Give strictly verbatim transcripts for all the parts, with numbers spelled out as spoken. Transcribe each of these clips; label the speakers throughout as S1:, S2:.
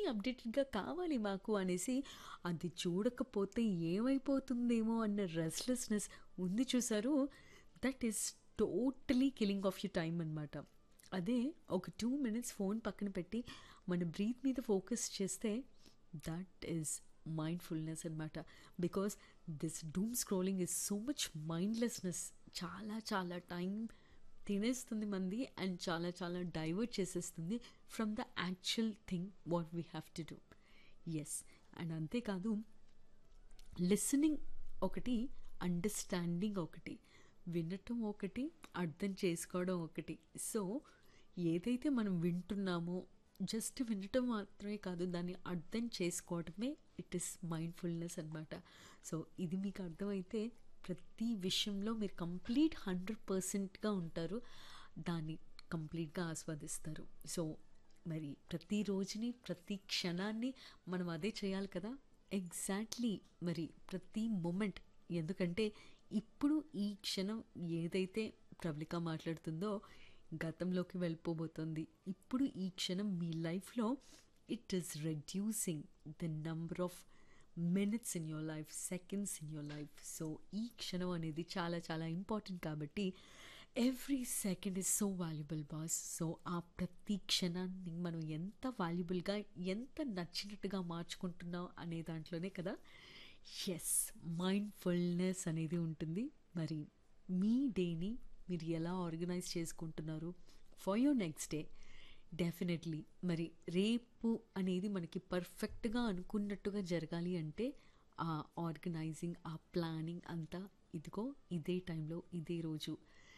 S1: అప్డేటెడ్‌గా కావాలి మాకు అనేసి అది చూడకపోతే ఏమైపోతుందేమో అన్న రెస్ట్‌లెస్‌నెస్ ఉంది చూసారు? That is totally killing of your time అనమాట. అదే ఒక రెండు మినిట్స్ ఫోన్ పక్కన పెట్టి మన బ్రీత్ మీద ఫోకస్ చేస్తే దట్ ఈస్ మైండ్‌ఫుల్‌నెస్ అనమాట. Because this doom scrolling is so much mindlessness. చాలా చాలా టైం తినేస్తుంది మంది అండ్ చాలా చాలా డైవర్ట్ చేసేస్తుంది from the actual thing what we have to do. Yes. And అంతేకాదు లిసనింగ్ ఒకటి, అండర్స్టాండింగ్ ఒకటి, వినటం ఒకటి, అర్థం చేసుకోవడం ఒకటి. సో ఏదైతే మనం వింటున్నామో జస్ట్ వినటం మాత్రమే కాదు, దాన్ని అర్థం చేసుకోవడమే ఇట్ ఈస్ మైండ్ఫుల్నెస్ అనమాట. సో ఇది మీకు అర్థమైతే ప్రతి విషయంలో మీరు కంప్లీట్ హండ్రెడ్ పర్సెంట్గా ఉంటారు, దాన్ని కంప్లీట్గా ఆస్వాదిస్తారు. సో మరి ప్రతి రోజుని ప్రతి క్షణాన్ని మనం అదే చేయాలి కదా. ఎగ్జాక్ట్లీ. మరి ప్రతి మూమెంట్, ఎందుకంటే ఇప్పుడు ఈ క్షణం ఏదైతే ప్రబలిక మాట్లాడుతుందో గతంలోకి వెళ్ళిపోబోతుంది. ఇప్పుడు ఈ క్షణం మీ లైఫ్లో it is reducing the number of minutes in your life, seconds in your life. So ఈ క్షణం అనేది చాలా చాలా ఇంపార్టెంట్ కాబట్టి every second is so valuable boss. So ఆ ప్రతి క్షణాన్ని మనం ఎంత వాల్యుబుల్గా, ఎంత నచ్చినట్టుగా మార్చుకుంటున్నాం అనే దాంట్లోనే కదా ఎస్ మైండ్ఫుల్నెస్ అనేది ఉంటుంది. మరి మీ డేని మీరు ఎలా ఆర్గనైజ్ చేసుకుంటున్నారు for your next day? Definitely మరి రేపు అనేది మనకి పర్ఫెక్ట్గా అనుకున్నట్టుగా జరగాలి అంటే ఆ ఆర్గనైజింగ్, ఆ ప్లానింగ్ అంతా ఇదిగో ఇదే టైంలో, ఇదే రోజు,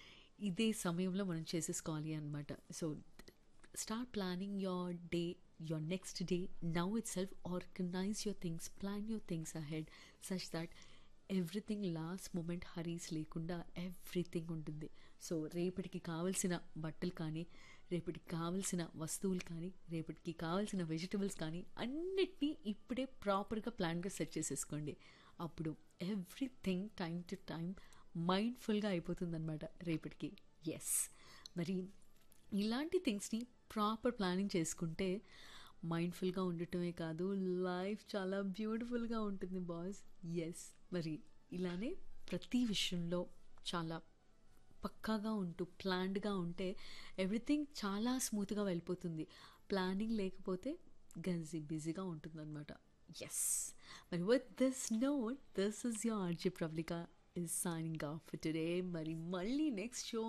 S1: ఇదే సమయంలో మనం చేసేసుకోవాలి అనమాట. So start planning your day, your next day now itself. Organize your things, plan your things ahead such that everything last moment Haris లేకుండా ఎవ్రీథింగ్ ఉంటుంది. సో రేపటికి కావాల్సిన బట్టలు కానీ, రేపటికి కావాల్సిన వస్తువులు కానీ, రేపటికి కావాల్సిన వెజిటబుల్స్ కానీ అన్నిటినీ ఇప్పుడే ప్రాపర్గా ప్లాన్గా సెట్ చేసేసుకోండి. అప్పుడు ఎవ్రీథింగ్ టైం టు టైం మైండ్ఫుల్గా అయిపోతుంది అనమాట రేపటికి. ఎస్. మరి ఇలాంటి థింగ్స్ని ప్రాపర్ ప్లానింగ్ చేసుకుంటే మైండ్ఫుల్గా ఉండటమే కాదు, లైఫ్ చాలా బ్యూటిఫుల్గా ఉంటుంది బాస్. ఎస్. మరి ఇలానే ప్రతి విషయంలో చాలా పక్కాగా ఉంటూ ప్లాన్డ్గా ఉంటే ఎవ్రీథింగ్ చాలా స్మూత్గా వెళ్ళిపోతుంది. ప్లానింగ్ లేకపోతే గజీ బిజీగా ఉంటుందన్నమాట. ఎస్. మరి with this note, this is your RJ Pravalika is signing off for today. మరి మళ్ళీ నెక్స్ట్ షో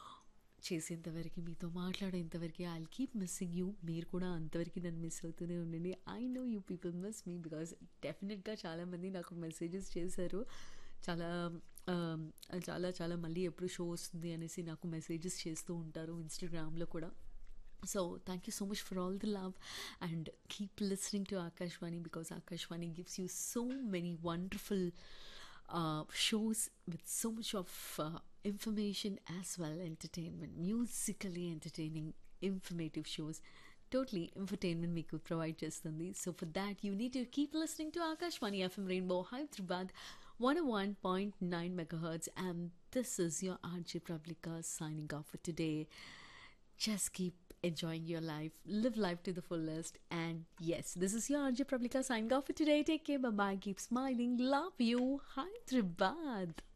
S1: చేసేంతవరకు, మీతో మాట్లాడేంతవరకు I will keep missing you. మీరు కూడా అంతవరకు నన్ను మిస్ అవుతూనే ఉండండి. I know you people miss me because డెఫినెట్గా చాలామంది నాకు మెసేజెస్ చేశారు. చాలా చాలా చాలా మళ్ళీ ఎప్పుడు షో వస్తుంది అనేసి నాకు మెసేజెస్ చేస్తూ ఉంటారు ఇన్స్టాగ్రామ్లో కూడా. So thank you so much for all the love and keep listening to Akashvani because Akashvani gives you so many wonderful uh, shows with so much of uh, information as well, entertainment, musically entertaining, informative shows. Totally entertainment meeku provide chestundi. So for that you need to keep listening to Akashvani F M Rainbow Hyderabad one oh one point nine megahertz, and this is your R J Prablika signing off for today. Just keep enjoying your life, live life to the fullest, and yes, this is your R J Prablika signing off for today. Take care, bye bye, keep smiling, love you, Hyderabad.